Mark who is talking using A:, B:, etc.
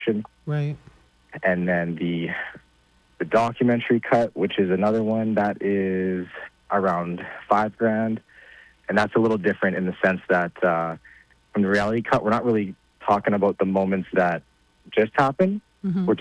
A: Right.
B: and then the documentary cut, which is another one that is around 5 grand, and that's a little different in the sense that from the reality cut, we're not really talking about the moments that just happened.
A: Mm-hmm.
B: We're